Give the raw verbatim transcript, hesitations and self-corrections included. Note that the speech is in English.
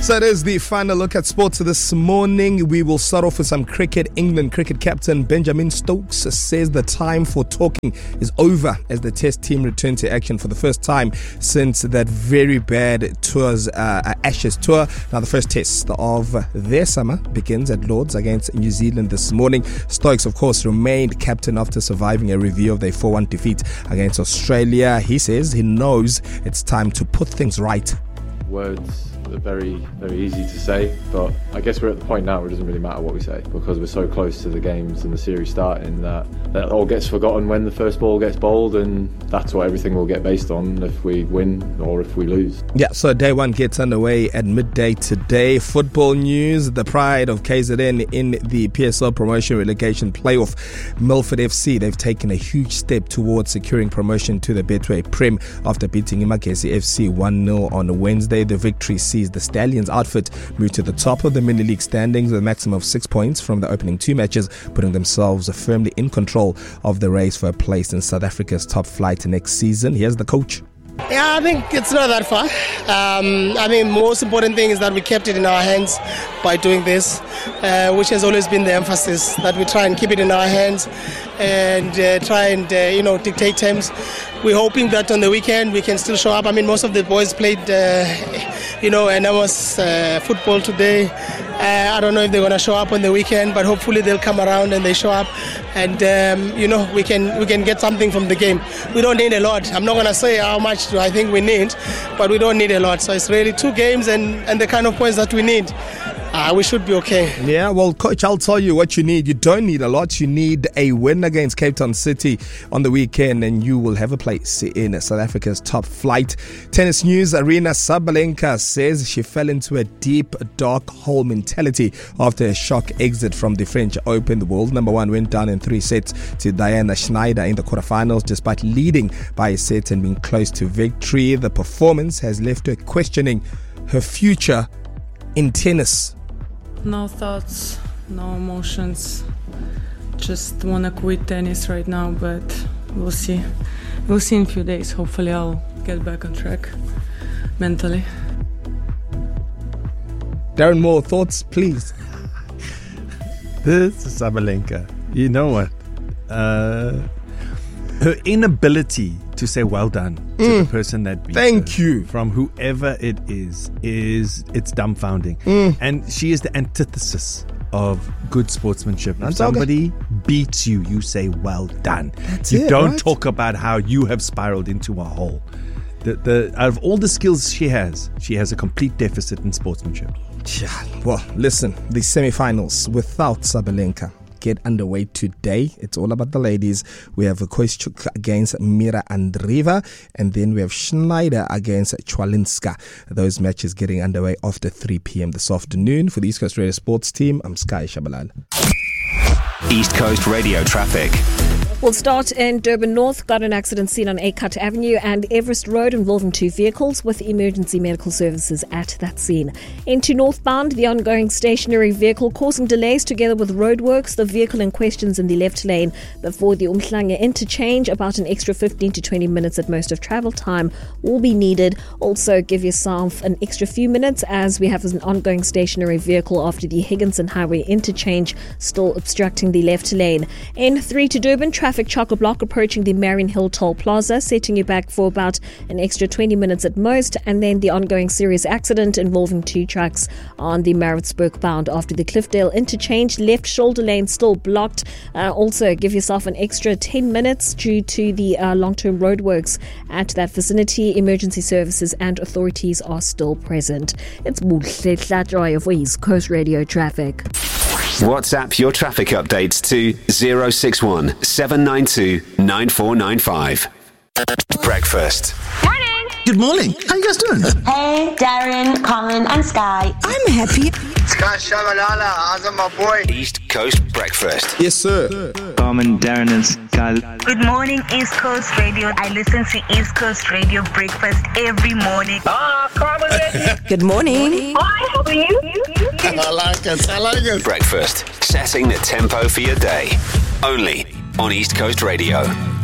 So it is the final look at sports this morning. We will start off with some cricket. England cricket captain Benjamin Stokes says the time for talking is over as the Test team return to action for the first time since that very bad tours, uh, Ashes tour. Now the first test of their summer begins at Lord's against New Zealand this morning. Stokes, of course, remained captain after surviving a review of their four one defeat against Australia. He says he knows it's time to put things right. Words are very, very easy to say, but I guess we're at the point now where it doesn't really matter what we say because we're so close to the games and the series starting that that all gets forgotten when the first ball gets bowled, and that's what everything will get based on if we win or if we lose. Yeah, so day one gets underway at midday today. Football news, the pride of K Z N in the P S L promotion relegation playoff. Milford F C, they've taken a huge step towards securing promotion to the Betway Prem after beating Imakesi F C one nil on Wednesday. The victory sees the Stallions outfit move to the top of the mini league standings with a maximum of six points from the opening two matches, putting themselves firmly in control of the race for a place in South Africa's top flight next season. Here's the coach. Yeah, I think it's not that far. Um, I mean, most important thing is that we kept it in our hands by doing this, uh, which has always been the emphasis, that we try and keep it in our hands and uh, try and, uh, you know, dictate terms. We're hoping that on the weekend we can still show up. I mean, most of the boys played, uh, you know, enormous uh, football today. Uh, I don't know if they're going to show up on the weekend, but hopefully they'll come around and they show up, and um, you know, we can we can get something from the game. We don't need a lot. I'm not going to say how much do I think we need, but we don't need a lot. So it's really two games and, and the kind of points that we need. Uh, we should be okay. Yeah, well, coach, I'll tell you what you need. You don't need a lot. You need a win against Cape Town City on the weekend, and you will have a place in South Africa's top flight. Tennis news, Aryna Sabalenka says she fell into a deep, dark hole mentality after a shock exit from the French Open. The world number one went down in three sets to Diana Schneider in the quarterfinals, despite leading by a set and being close to victory. The performance has left her questioning her future in tennis. No thoughts, no emotions. Just wanna quit tennis right now, but we'll see. We'll see in a few days. Hopefully I'll get back on track mentally. Darren Moore, thoughts, please. This is Sabalenka. You know what? Uh, her inability to say well done to mm. the person that beat Thank her, you. from whoever it is, is it's dumbfounding. Mm. And she is the antithesis of good sportsmanship. If somebody beats you, you say well done. That's you it, don't right? talk about how you have spiraled into a hole. The, the, out of all the skills she has, she has a complete deficit in sportsmanship. Yeah, well, listen, the semi-finals without Sabalenka get underway today. It's all about the ladies. We have Koischuk against Mira Andreeva, and then we have Schneider against Chwalinska. Those matches getting underway after three p.m. this afternoon. For the East Coast Radio Sports team, I'm Sky Shabalala. East Coast Radio traffic. We'll start in Durban North. Got an accident seen on Acut Avenue and Everest Road involving two vehicles with emergency medical services at that scene. Into northbound, the ongoing stationary vehicle causing delays together with roadworks. The vehicle in question's in the left lane before the Umhlanga interchange. About an extra fifteen to twenty minutes at most of travel time will be needed. Also, give yourself an extra few minutes as we have an ongoing stationary vehicle after the Higginson Highway interchange still obstructing the left lane. N three to Durban, traffic chock-a-block approaching the Marion Hill Toll Plaza, setting you back for about an extra twenty minutes at most, and then the ongoing serious accident involving two trucks on the Maritzburg bound after the Cliffdale interchange. Left shoulder lane still blocked. Uh, also, give yourself an extra ten minutes due to the uh, long-term roadworks at that vicinity. Emergency services and authorities are still present. It's Buhle Hlatjoy for East Coast Radio Traffic. WhatsApp your traffic updates to zero six one seven nine two nine four nine five. Breakfast. Morning. Good morning. How you guys doing? Hey, Darren, Colin, and Sky. I'm happy. Sky Shabalala, how's my boy? East Coast Breakfast. Yes, sir. Carmen, Darren, and Sky. Good morning, East Coast Radio. I listen to East Coast Radio Breakfast every morning. Ah, Carmen. Good morning. Hi, how are you? I like it. I like it. Breakfast, setting the tempo for your day. Only on East Coast Radio.